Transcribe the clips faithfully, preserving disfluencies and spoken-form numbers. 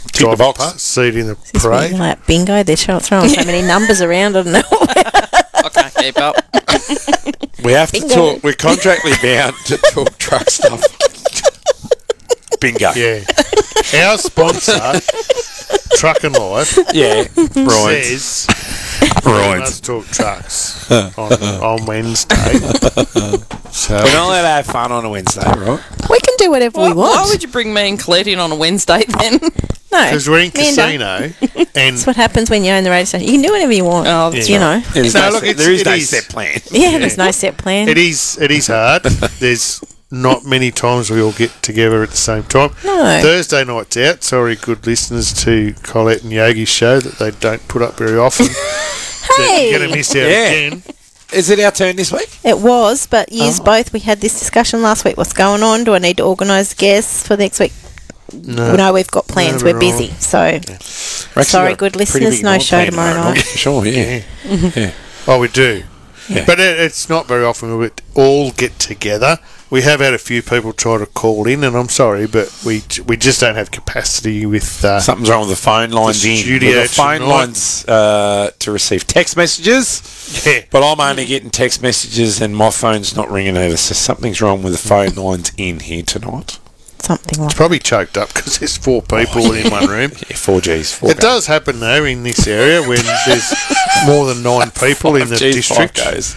Tick the driver box. part, seat in the Is this what you parade. like bingo? They're trying- throwing so many numbers around. I don't know. I can't keep up. We have to Bingo. talk. We're contractually bound to talk truck stuff. Bingo. Yeah. Our sponsor, Truck and Life, Yeah. Right. says Right. we must talk trucks on, on Wednesday. So We're not allowed to have fun on a Wednesday, right? We can do whatever Why, we want. why would you bring me and Colette in on a Wednesday then? No, because we're in Amanda, casino, and That's what happens when you own the radio station. You can do whatever you want. Oh, that's you right. know. There's No, no, look, set- it's- there is it no is. set plan. Yeah, there's no set plan. it is it is hard. There's not many times we all get together at the same time. No. Thursday night's out. Sorry, good listeners to Colette and Yogi's show that they don't put up very often. Hey, You're going to miss out Yeah. again. Is it our turn this week? it was, but years Oh. both. We had this discussion last week. What's going on? Do I need to organise guests for next week? No. No, we've got plans. No, We're we're busy. So We're actually Sorry, got a good pretty listeners, big no night show planned tomorrow tomorrow night. Sure, yeah. yeah. Oh, we do. Yeah. But it, it's not very often we all get together. We have had a few people try to call in, and I'm sorry, but we we just don't have capacity with. Uh, Something's wrong with the phone lines The in. studio We've got phone tonight. lines uh, to receive text messages, yeah, but I'm only getting text messages and my phone's not ringing over. So something's wrong with the phone lines in here tonight. something like it's probably choked up because there's four people in one room. Yeah, four Gs. Four It does happen though in this area when there's more than nine people in the district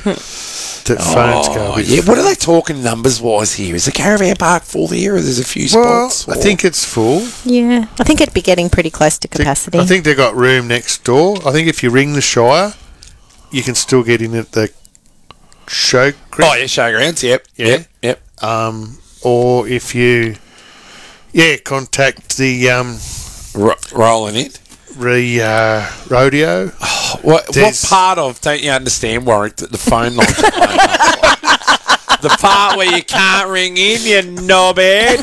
that phones go. Oh, with. yeah. What are they talking numbers wise here? Is the caravan park full here, or there's a few Well, spots? I or- think it's full. yeah. I think it'd be getting pretty close to capacity. I think they've got room next door. I think if you ring the Shire, you can still get in at the show. Oh yeah, showgrounds. Yep. Yeah. Yep. Yep. Um, or if you, yeah, contact the um, R- rolling it. re uh, rodeo. What, what There's- part of don't you understand, Warwick, that the phone lines are playing up? The part where you can't ring in, you knobhead.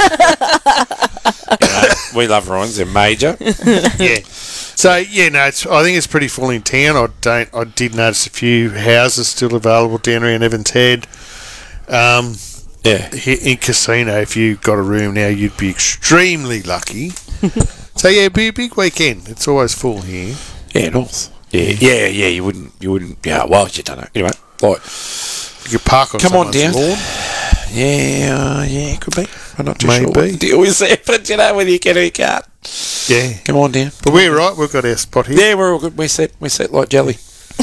You know, we love Ryans, they're major. Yeah. So yeah, no, it's, I think it's pretty full in town. I don't. I did notice a few houses still available down around Evans Head. Um, Yeah. he- in casino, if you got a room now, you'd be extremely lucky. So yeah, it'd be a big weekend. It's always full here. Yeah, north. Yeah, yeah, yeah, you wouldn't, you wouldn't, yeah, well, you don't know. Anyway, like, You could park on Come on someone's down. lawn. yeah, uh, yeah, could be. I'm not too sure what Maybe. the deal is there, but you know, whether you can or you can't. Yeah, Come on down. but we're right. We've got our spot here. Yeah, we're all good. We're set. We're set like jelly.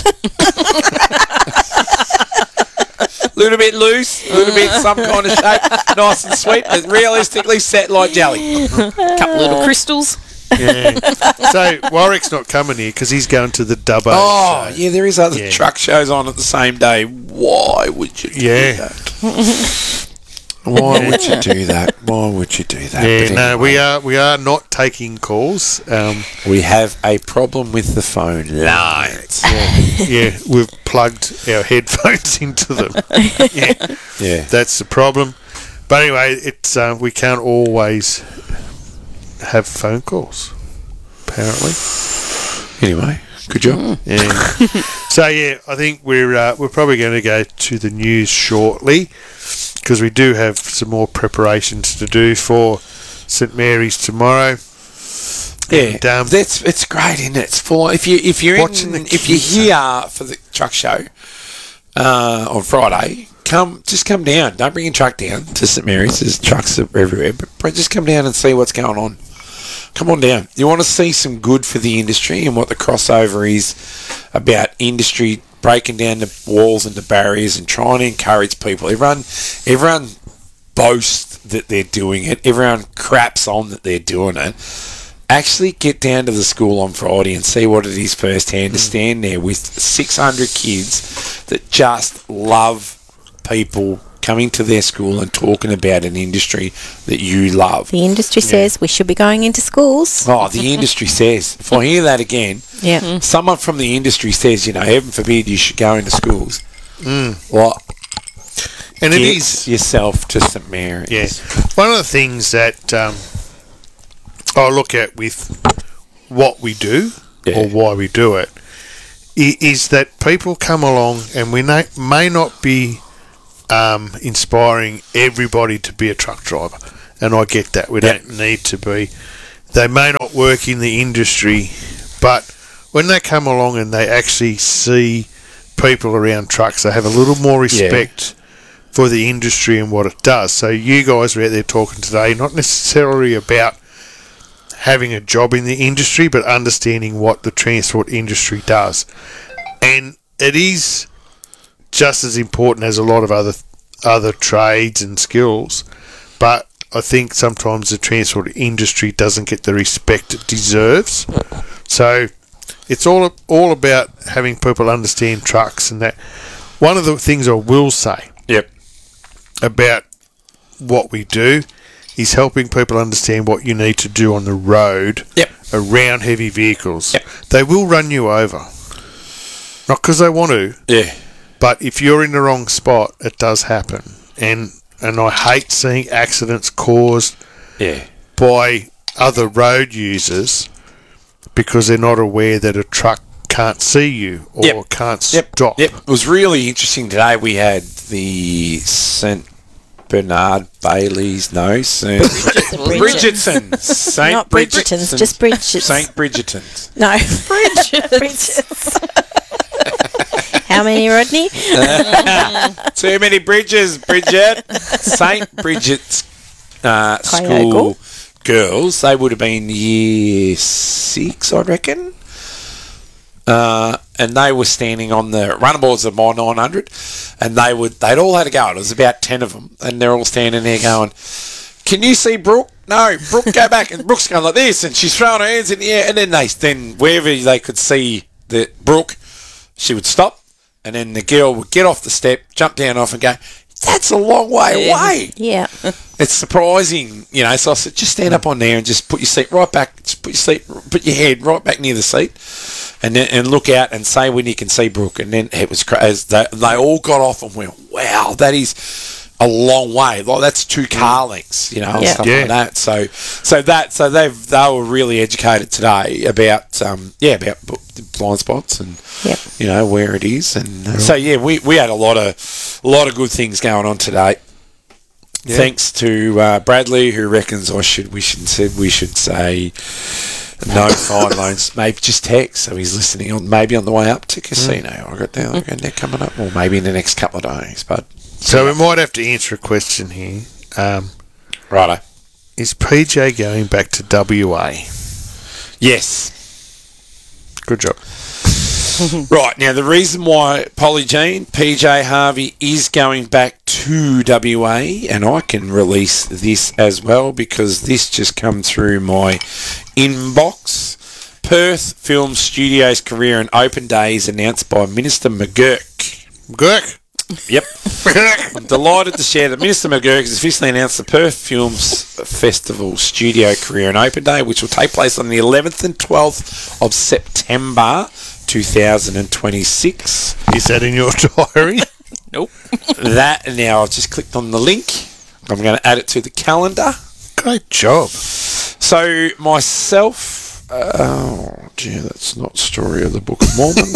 A little bit loose, a little bit some kind of shape, nice and sweet, but realistically set like jelly. Couple little crystals. Yeah. So Warwick's not coming here because he's going to the Dubbo. Oh, show. yeah, there is other Yeah. truck shows on at the same day. Why would you do Yeah. that? Why would you do that? Why would you do that? Yeah, But no, anyway, we are we are not taking calls. Um, we have a problem with the phone lines. yeah, we've plugged our headphones into them. Yeah, Yeah. that's the problem. But anyway, it's uh, we can't always have phone calls. Apparently, Anyway, good job. yeah. So yeah, I think we're uh, we're probably going to go to the news shortly because we do have some more preparations to do for St Mary's tomorrow. Yeah, And, um, that's it's great, isn't it? It's full. If you if you're Watching in, the if you're kids, here for the truck show uh, on Friday, come just come down. Don't bring your truck down to St Mary's. There's trucks everywhere, but, but just come down and see what's going on. Come on down. You want to see some good for the industry and what the crossover is about industry breaking down the walls and the barriers and trying to encourage people. Everyone, everyone boasts that they're doing it. Everyone craps on that they're doing it. Actually get down to the school on Friday and see what it is firsthand to stand there with six hundred kids that just love people coming to their school and talking about an industry that you love. The industry says we should be going into schools. Oh, the industry says. If I hear that again, Yeah. someone from the industry says, you know, heaven forbid you should go into schools. Mm. Well, And it get is yourself to St Mary's. Yes. One of the things that um, I look at with what we do Yeah. or why we do it i- is that people come along and we na- may not be um, inspiring everybody to be a truck driver. And I get that. We Yeah. don't need to be. they may not work in the industry, but when they come along and they actually see people around trucks, they have a little more respect for the industry and what it does. So you guys are out there talking today, not necessarily about having a job in the industry, but understanding what the transport industry does. And it is just as important as a lot of other other trades and skills, but I think sometimes the transport industry doesn't get the respect it deserves. So it's all all about having people understand trucks, and that. One of the things I will say Yep. about what we do is helping people understand what you need to do on the road Yep. around heavy vehicles. Yep. They will run you over. Not because they want to, Yeah. but if you're in the wrong spot, it does happen. And and I hate seeing accidents caused Yeah. by other road users because they're not aware that a truck can't see you or Yep. can't Yep. stop. Yep. It was really interesting today. We had the Saint Bernard Bailey's, no, Saint Bridgerton's. Saint Not Bridgerton's, just Bridget's. Saint Bridgerton's. No. Bridget's. How many, Rodney? Too many bridges, Bridget. Saint Bridget's uh, Kyogle. school girls, they would have been year six, I reckon. Uh, and they were standing on the runnerboards of my nine hundred, and they would they'd all had a go. It was about ten of them, and they're all standing there going, "Can you see Brooke? No, Brooke, go back." And Brooke's going like this, and she's throwing her hands in the air, and then they then wherever they could see the Brooke, she would stop, and then the girl would get off the step, jump down off, and go, "That's a long way Yeah. away." Yeah. It's surprising, you know. So I said, just stand up on there and just put your seat right back. Just put your seat, put your head right back near the seat, and then and look out and say when you can see Brooke. And then it was crazy. They, they all got off and went, "Wow, that is a long way. Like that's two car lengths, you know, and Yeah. stuff Yeah. like that." So, so that so they've they were really educated today about um yeah about b- blind spots and Yep. you know where it is, and uh, so yeah, we we had a lot of a lot of good things going on today. Yeah. Thanks to uh, Bradley, who reckons I should we should said we should say no fine loans, maybe just text. So he's listening on maybe on the way up to casino. I got that, I got that coming up, or maybe in the next couple of days. But So we might have to answer a question here. Um, righto, is P J going back to W A? yes. Good job. Right, now the reason why Polly Jean, P J Harvey is going back to W A, and I can release this as well because this just come through my inbox. Perth Film Studios career and open days announced by Minister McGurk. Gurk. Yep. I'm delighted to share that Minister McGurk has officially announced the Perth Films Festival Studio Career and Open Day, which will take place on the eleventh and twelfth of September two thousand twenty-six. Is that in your diary? Nope. That, now I've just clicked on the link. I'm going to add it to the calendar. Great job. So, myself... Uh, oh, gee, that's not Story of the Book of Mormon.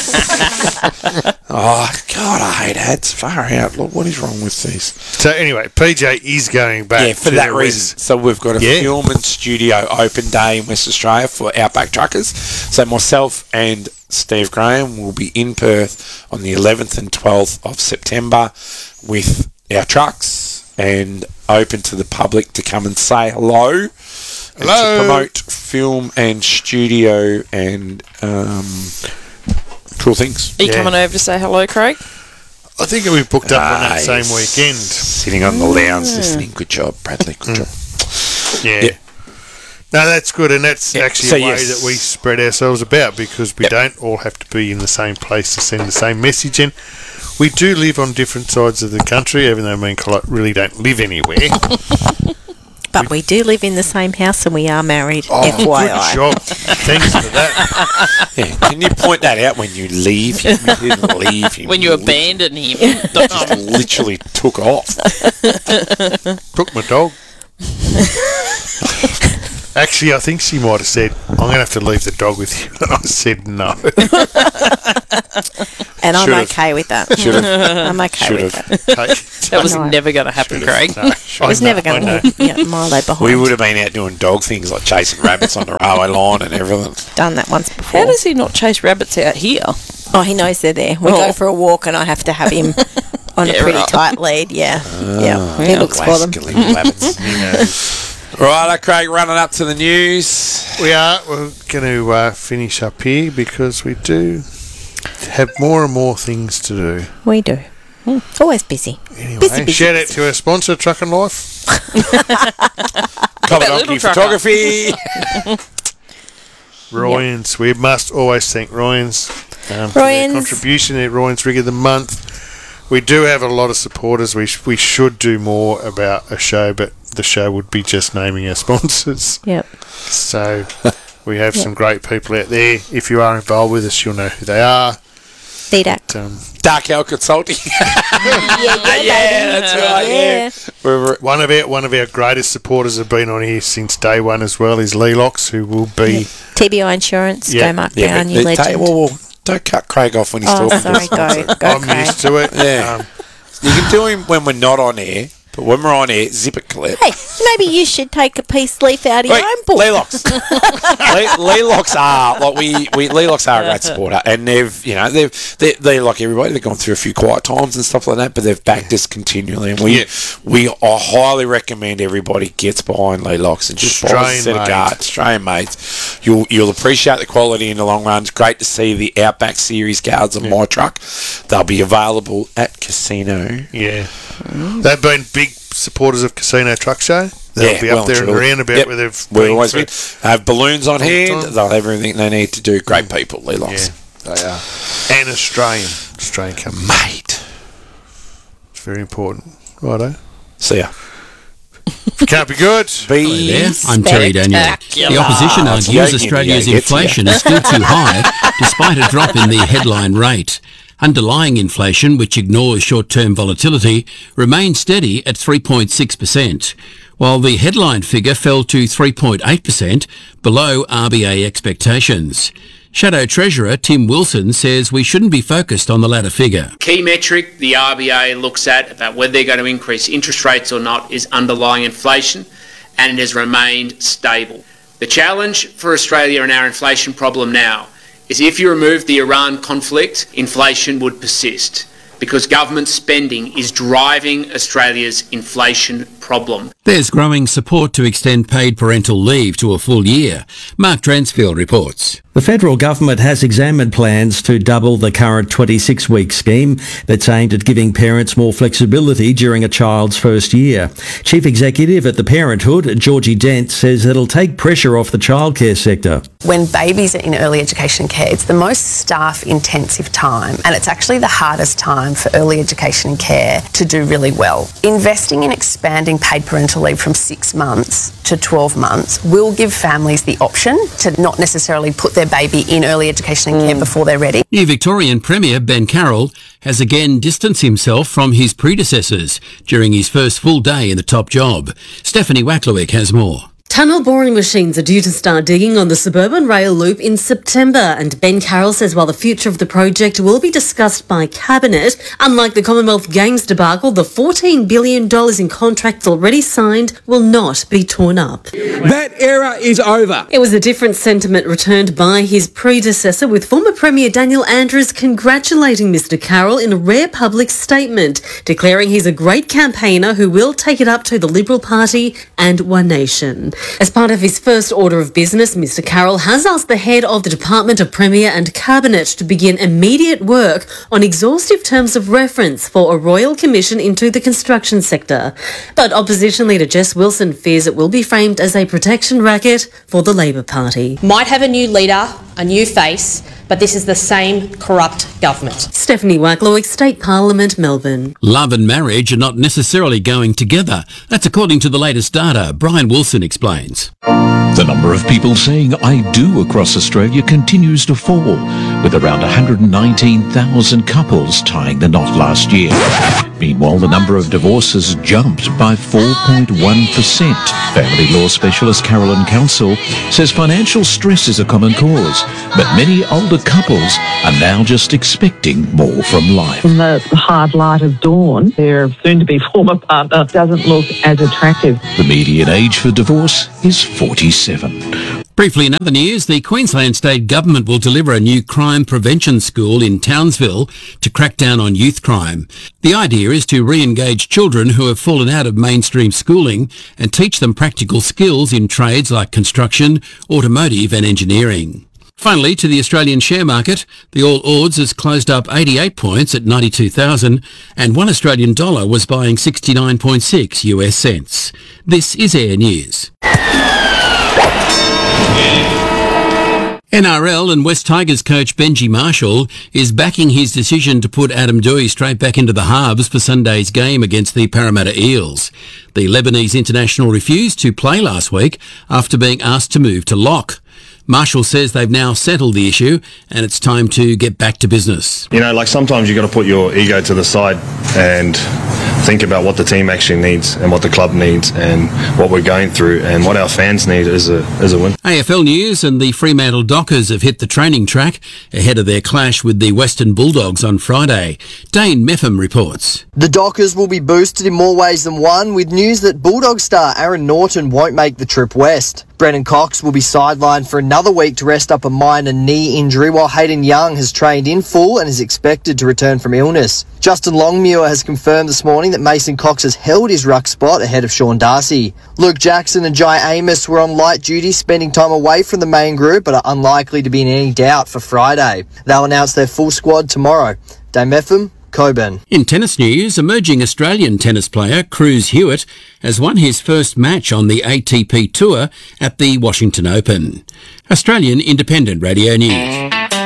Oh, God, I hate ads. Far out. Look, what is wrong with these? So anyway, P J is going back. Yeah, for to that the reason. West. So we've got a Yeah. film and studio open day in West Australia for Outback Truckers. So myself and Steve Graham will be in Perth on the eleventh and twelfth of September with our trucks and open to the public to come and say hello. And Hello. to promote film and studio and um, cool things. Are you Yeah. coming over to say hello, Craig? I think we booked up on that Nice. same weekend. Sitting on the lounge listening. Good job, Bradley. Good job. Yeah. Yeah. No, that's good, and that's Yeah, actually so a way yes. that we spread ourselves about because we Yep. don't all have to be in the same place to send the same message in. We do live on different sides of the country, even though me and Colette really don't live anywhere. But we do live in the same house and we are married. Oh, F Y I. good job. Thanks for that. Yeah, can you point that out when you leave him? You didn't leave him. When you lit- abandon him. just literally took off. Took my dog. Actually, I think she might have said, I'm going to have to leave the dog with you. And I said no. And I'm Should've. okay with that. Should've. I'm okay Should've. with that. That was No. never going to happen, Craig. No, It was I know, never going I know. to yeah, Milo behind. We would have been out doing dog things like chasing rabbits on the railway line and everything. done that once before. How does he not chase rabbits out here? Oh, he knows they're there. We Oh. go for a walk and I have to have him on Yeah, a pretty right. tight lead. Yeah. yeah. He yeah. looks for them. Rascally rabbits. Right, Craig, running up to the news. We are. We're going to uh, finish up here because we do have more and more things to do. We do. Mm. Always busy. Anyway, Busy, busy, shout out busy. to our sponsor, Truck and Life. Commodore little trucker. Photography. Ryan's. We must always thank Ryan's um, for their Ryan's. contribution at Ryan's Rig of the Month. We do have a lot of supporters. We sh- we should do more about a show, but the show would be just naming our sponsors. Yep. So we have some great people out there. If you are involved with us, you'll know who they are. D D A C. Um, Dark Owl Consulting. yeah, yeah, that's right, yeah. We're, one of our one of our greatest supporters have been on here since day one as well is Lelox, who will be T B I Insurance. Yeah. Go Mark yeah, Brown, but you they- legend. well, well, don't cut Craig off when he's Oh, talking. sorry. Go, go, I'm Craig. used to it. Yeah. Um, You can do him when we're not on air, but when we're on air, zip it clip. Hey, maybe you should take a piece leaf out of Wait, your own book. Lelox. Le- Lelox are like we, we Lelox are a great supporter, and they've you know they've they they like everybody. They've gone through a few quiet times and stuff like that, but they've backed us continually, and we Yeah. we I highly recommend everybody gets behind Lelox and just buys a Australian set of made. guards, Australian mates. You'll you'll appreciate the quality in the long run. It's great to see the Outback Series guards on my truck. They'll be available at Casino. yeah, they've been big supporters of Casino Truck Show. They'll Yeah, be well up there and and truly. around about Yep. where they've We've been always for- been. They have balloons on Long hand. time. They'll have everything they need to do. Great people, Lelox. Yeah, they are. And Australian, Australian company. Mate. It's very important. Righto. See ya. Can't be good. Be There, I'm Terry Daniel. Spectacular. The opposition Ah, it's argues Yogi, Australia's yeah, get to inflation is still too high, despite a drop in the headline rate. Underlying inflation, which ignores short-term volatility, remains steady at three point six percent, while the headline figure fell to three point eight percent, below R B A expectations. Shadow Treasurer Tim Wilson says we shouldn't be focused on the latter figure. Key metric the R B A looks at about whether they're going to increase interest rates or not is underlying inflation, and it has remained stable. The challenge for Australia and our inflation problem now is if you remove the Iran conflict, inflation would persist because government spending is driving Australia's inflation problem. There's growing support to extend paid parental leave to a full year. Mark Dransfield reports. The federal government has examined plans to double the current twenty-six week scheme that's aimed at giving parents more flexibility during a child's first year. Chief Executive at the Parenthood, Georgie Dent, says it'll take pressure off the childcare sector. When babies are in early education care, it's the most staff-intensive time, and it's actually the hardest time for early education and care to do really well. Investing in expanding paid parental leave from six months to twelve months will give families the option to not necessarily put their baby in early education and care before they're ready. New Victorian Premier Ben Carroll has again distanced himself from his predecessors during his first full day in the top job. Stephanie Wacklewick has more. Tunnel boring machines are due to start digging on the suburban rail loop in September, and Ben Carroll says while the future of the project will be discussed by Cabinet, unlike the Commonwealth Games debacle, the fourteen billion dollars in contracts already signed will not be torn up. That era is over. It was a different sentiment returned by his predecessor, with former Premier Daniel Andrews congratulating Mister Carroll in a rare public statement, declaring he's a great campaigner who will take it up to the Liberal Party and One Nation. As part of his first order of business, Mister Carroll has asked the head of the Department of Premier and Cabinet to begin immediate work on exhaustive terms of reference for a royal commission into the construction sector. But opposition leader Jess Wilson fears it will be framed as a protection racket for the Labor Party. Might have a new leader, a new face, but this is the same corrupt government. Stephanie Wacklewick, State Parliament, Melbourne. Love and marriage are not necessarily going together. That's according to the latest data. Brian Wilson explains. The number of people saying I do across Australia continues to fall, with around one hundred nineteen thousand couples tying the knot last year. Meanwhile, the number of divorces jumped by four point one percent. Family law specialist Carolyn Council says financial stress is a common cause, but many older couples are now just expecting more from life. In the hard light of dawn, their soon-to-be former partner doesn't look as attractive. The median age for divorce is forty-seven. Briefly in other news, the Queensland State Government will deliver a new crime prevention school in Townsville to crack down on youth crime. The idea is to re-engage children who have fallen out of mainstream schooling and teach them practical skills in trades like construction, automotive and engineering. Finally, to the Australian share market, the All Ords has closed up eighty-eight points at ninety-two thousand and one Australian dollar was buying sixty-nine point six US cents. This is Air News. N R L and West Tigers coach Benji Marshall is backing his decision to put Adam Doueihi straight back into the halves for Sunday's game against the Parramatta Eels. The Lebanese international refused to play last week after being asked to move to lock. Marshall says they've now settled the issue and it's time to get back to business. You know, like sometimes you got to put your ego to the side and think about what the team actually needs and what the club needs and what we're going through and what our fans need as a as a win. A F L News and the Fremantle Dockers have hit the training track ahead of their clash with the Western Bulldogs on Friday. Dane Meffam reports. The Dockers will be boosted in more ways than one with news that Bulldog star Aaron Norton won't make the trip west. Brennan Cox will be sidelined for another week to rest up a minor knee injury, while Hayden Young has trained in full and is expected to return from illness. Justin Longmuir has confirmed this morning that Mason Cox has held his ruck spot ahead of Sean Darcy. Luke Jackson and Jai Amos were on light duty, spending time away from the main group, but are unlikely to be in any doubt for Friday. They'll announce their full squad tomorrow. Dame Ephraim, Coburn. In tennis news, emerging Australian tennis player Cruz Hewitt has won his first match on the A T P Tour at the Washington Open. Australian Independent Radio News.